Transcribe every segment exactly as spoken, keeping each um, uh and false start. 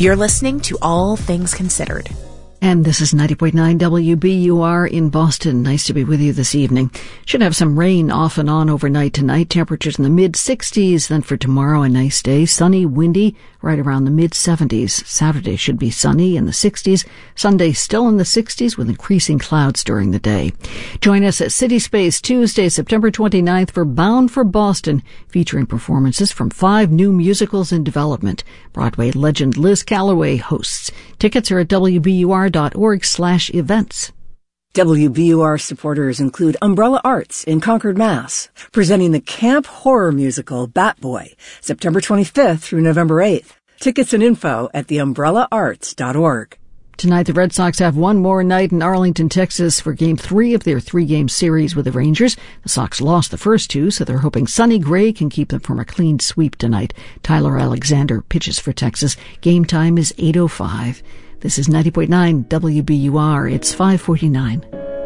You're listening to All Things Considered. And this is ninety point nine W B U R in Boston. Nice to be with you this evening. Should have some rain off and on overnight tonight. Temperatures in the mid-sixties. Then for tomorrow, a nice day. Sunny, windy, right around the mid-seventies. Saturday should be sunny in the sixties. Sunday still in the sixties with increasing clouds during the day. Join us at City Space Tuesday, September twenty-ninth for Bound for Boston, featuring performances from five new musicals in development. Broadway legend Liz Callaway hosts. Tickets are at W B U R dot org slash events. W B U R supporters include Umbrella Arts in Concord, Mass, presenting the camp horror musical Bat Boy, September twenty-fifth through November eighth. Tickets and info at the umbrella arts dot org. Tonight, the Red Sox have one more night in Arlington, Texas for Game three of their three-game series with the Rangers. The Sox lost the first two, so they're hoping Sonny Gray can keep them from a clean sweep tonight. Tyler Alexander pitches for Texas. Game time is eight oh five. This is ninety point nine W B U R. It's five forty-nine.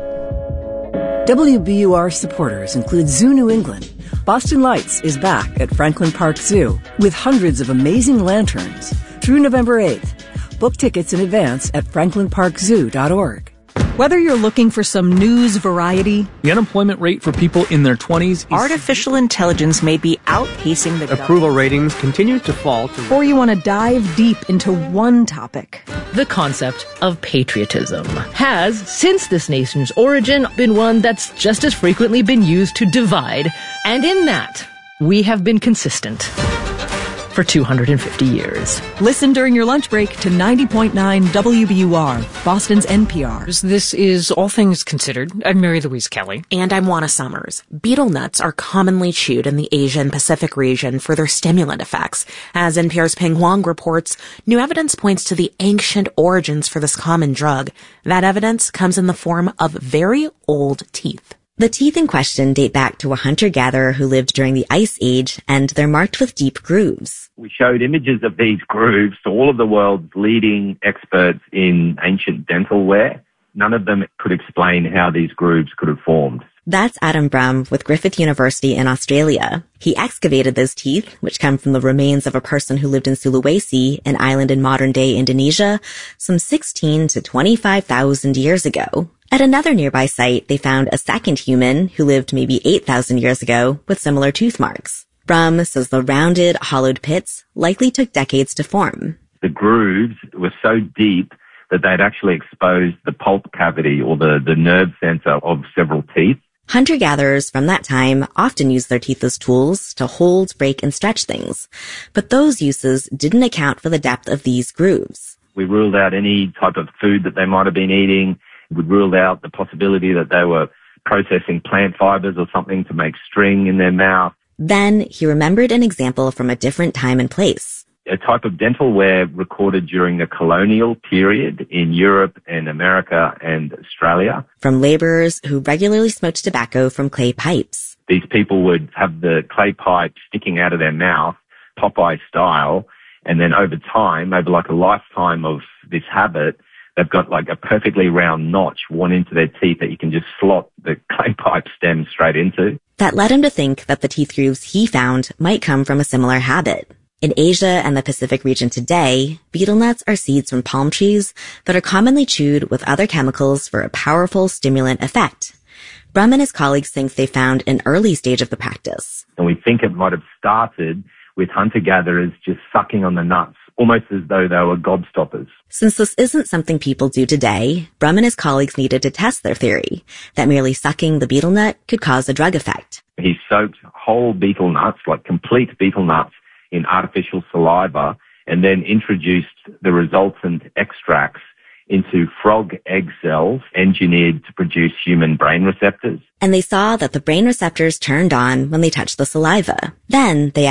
W B U R supporters include Zoo New England. Boston Lights is back at Franklin Park Zoo with hundreds of amazing lanterns through November eighth. Book tickets in advance at franklin park zoo dot org. Whether you're looking for some news variety, the unemployment rate for people in their twenties is... Artificial intelligence may be outpacing the... Approval ratings continue to fall to... Or you want to dive deep into one topic. The concept of patriotism has, since this nation's origin, been one that's just as frequently been used to divide, and in that, we have been consistent for two hundred fifty years. Listen during your lunch break to ninety point nine W B U R, Boston's N P R. This is All Things Considered. I'm Mary Louise Kelly. And I'm Juana Summers. Betel nuts are commonly chewed in the Asia and Pacific region for their stimulant effects. As N P R's Ping Huang reports, new evidence points to the ancient origins for this common drug. That evidence comes in the form of very old teeth. The teeth in question date back to a hunter-gatherer who lived during the Ice Age, and they're marked with deep grooves. We showed images of these grooves to all of the world's leading experts in ancient dental wear. None of them could explain how these grooves could have formed. That's Adam Brum with Griffith University in Australia. He excavated those teeth, which come from the remains of a person who lived in Sulawesi, an island in modern-day Indonesia, some sixteen to twenty-five thousand years ago. At another nearby site, they found a second human who lived maybe eight thousand years ago with similar tooth marks. Brum says the rounded, hollowed pits likely took decades to form. The grooves were so deep that they'd actually exposed the pulp cavity or the, the nerve center of several teeth. Hunter-gatherers from that time often used their teeth as tools to hold, break, and stretch things. But those uses didn't account for the depth of these grooves. We ruled out any type of food that they might have been eating. We ruled out the possibility that they were processing plant fibers or something to make string in their mouth. Then he remembered an example from a different time and place. A type of dental wear recorded during the colonial period in Europe and America and Australia. From laborers who regularly smoked tobacco from clay pipes. These people would have the clay pipe sticking out of their mouth, Popeye style, and then over time, over like a lifetime of this habit, they've got like a perfectly round notch worn into their teeth that you can just slot the clay pipe stem straight into. That led him to think that the teeth grooves he found might come from a similar habit. In Asia and the Pacific region today, betel nuts are seeds from palm trees that are commonly chewed with other chemicals for a powerful stimulant effect. Brum and his colleagues think they found an early stage of the practice. And we think it might have started with hunter-gatherers just sucking on the nuts, almost as though they were gobstoppers. Since this isn't something people do today, Brum and his colleagues needed to test their theory that merely sucking the betel nut could cause a drug effect. He soaked whole betel nuts, like complete betel nuts, in artificial saliva and then introduced the resultant extracts into frog egg cells engineered to produce human brain receptors. And they saw that the brain receptors turned on when they touched the saliva. Then they